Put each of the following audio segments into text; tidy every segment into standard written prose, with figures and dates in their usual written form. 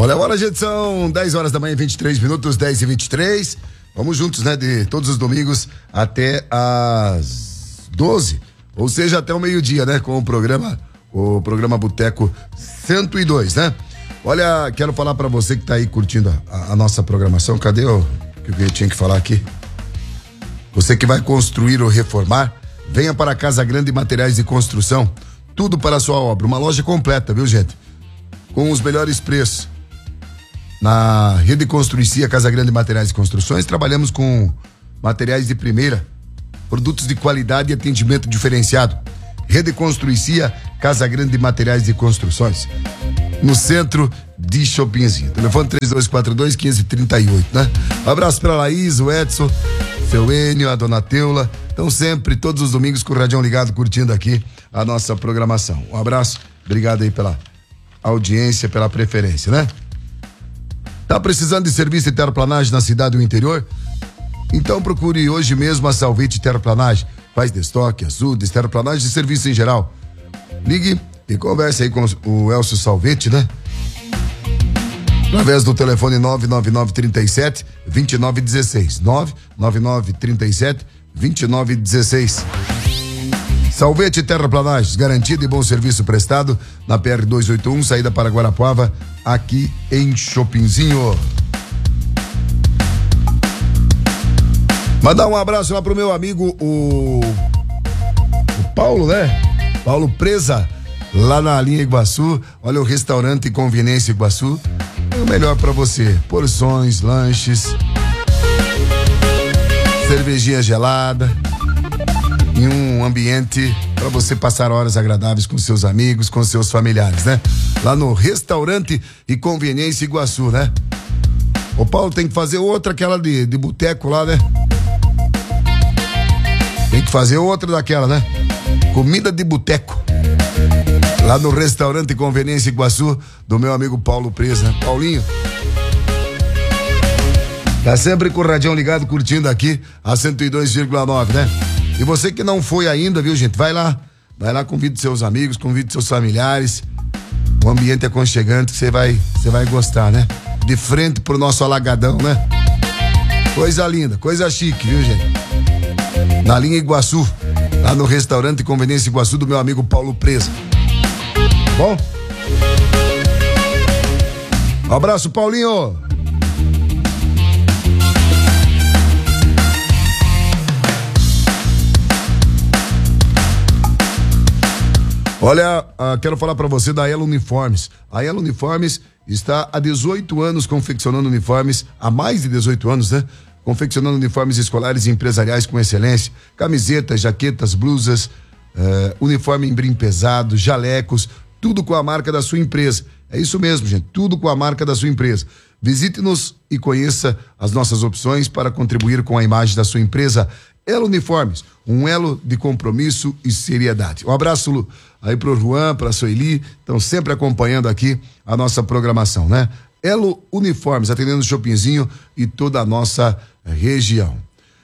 Olha, agora, gente, são 10 horas da manhã, 23 minutos, 10h23. Vamos juntos, né, de todos os domingos até às 12, ou seja, até o meio-dia, né, com o programa Boteco 102, né? Olha, quero falar pra você que tá aí curtindo a nossa programação. Cadê o que eu tinha que falar aqui? Você que vai construir ou reformar, venha para a Casa Grande Materiais de Construção. Tudo para a sua obra. Uma loja completa, viu, gente? Com os melhores preços. Na Rede Construicia, Casa Grande Materiais de Construções, trabalhamos com materiais de primeira, produtos de qualidade e atendimento diferenciado. Rede Construicia, Casa Grande Materiais de Construções, no centro de Chopinzinho. Telefone 3242-1538, né? Um abraço pra Laís, o Edson, seu Enio, a dona Teula. Estão sempre, todos os domingos, com o Radião ligado, curtindo aqui a nossa programação. Um abraço, obrigado aí pela audiência, pela preferência, né? Tá precisando de serviço de terraplanagem na cidade ou interior? Então procure hoje mesmo a Salvete Terraplanagem. Faz destoque, açudes, terraplanagem e serviço em geral. Ligue e converse aí com o Elcio Salvete, né? Através do telefone 99937-2916. 99937-2916. Salvete Terraplanagens, garantido e bom serviço prestado na PR 281, saída para Guarapuava, aqui em Chopinzinho. Mandar um abraço lá pro meu amigo, o Paulo, né? Paulo Presa, lá na linha Iguaçu. Olha, o restaurante Conveniência Iguaçu é o melhor pra você. Porções, lanches, cervejinha gelada, em um ambiente para você passar horas agradáveis com seus amigos, com seus familiares, né? Lá no restaurante e Conveniência Iguaçu, né? O Paulo tem que fazer outra, aquela de boteco lá, né? Tem que fazer outra daquela, né? Comida de boteco. Lá no restaurante e Conveniência Iguaçu, do meu amigo Paulo Presa, né? Paulinho. Tá sempre com o radião ligado, curtindo aqui a 102,9, né? E você que não foi ainda, viu, gente? Vai lá, convide seus amigos, convide seus familiares. O ambiente é aconchegante, que você vai gostar, né? De frente pro nosso alagadão, né? Coisa linda, coisa chique, viu, gente? Na linha Iguaçu, lá no restaurante e Conveniência Iguaçu, do meu amigo Paulo Presa. Bom? Um abraço, Paulinho! Olha, quero falar para você da Elo Uniformes. A Elo Uniformes está há 18 anos confeccionando uniformes, há mais de 18 anos, né? Confeccionando uniformes escolares e empresariais com excelência. Camisetas, jaquetas, blusas, uniforme em brim pesado, jalecos, tudo com a marca da sua empresa. É isso mesmo, gente, tudo com a marca da sua empresa. Visite-nos e conheça as nossas opções para contribuir com a imagem da sua empresa. Elo Uniformes, um elo de compromisso e seriedade. Um abraço aí pro Juan, pra Sueli, estão sempre acompanhando aqui a nossa programação, né? Elo Uniformes, atendendo o Chopinzinho e toda a nossa região.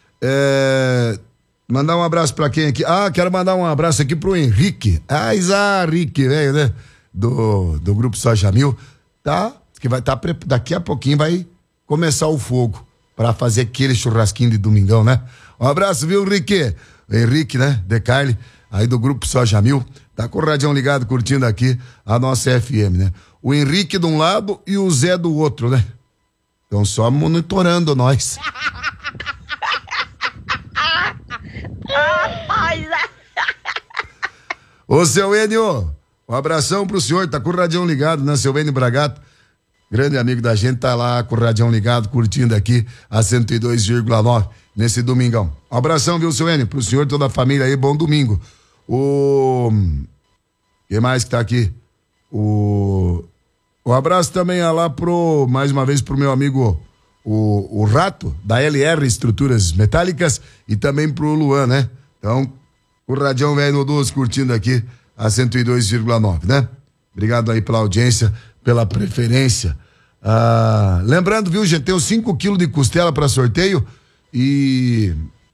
Mandar um abraço pra quem aqui? Quero mandar um abraço aqui pro Henrique. Henrique, velho, né? Do Grupo Soja Mil. Tá? Que vai estar, daqui a pouquinho vai começar o fogo pra fazer aquele churrasquinho de domingão, né? Um abraço, viu, Henrique? Henrique, né? De Carli, aí do Grupo Soja Mil. Tá com o radião ligado, curtindo aqui a nossa FM, né? O Henrique de um lado e o Zé do outro, né? Estão só monitorando nós. Ô, seu Enio, um abração pro senhor, tá com o radião ligado, né? Seu Enio Bragato, grande amigo da gente, tá lá com o radião ligado, curtindo aqui a 102,9 nesse domingão. Um abração, viu, seu Enio, pro senhor e toda a família aí, bom domingo. Quem mais que tá aqui? Um abraço também lá mais uma vez pro meu amigo o Rato, da LR Estruturas Metálicas, e também pro Luan, né? Então, o Radião Velho no 12 curtindo aqui a 102,9, né? Obrigado aí pela audiência, pela preferência. Lembrando, viu, gente, tem os 5 quilos de costela para sorteio e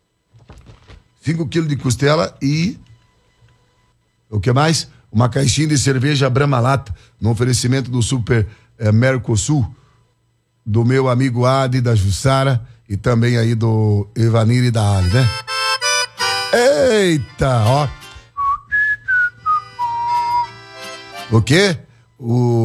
5 quilos de costela e o que mais? Uma caixinha de cerveja Brahma Lata, no oferecimento do Super Mercosul, do meu amigo Adi, da Jussara e também aí do Evanir e da Ali, né? Eita, ó. O quê?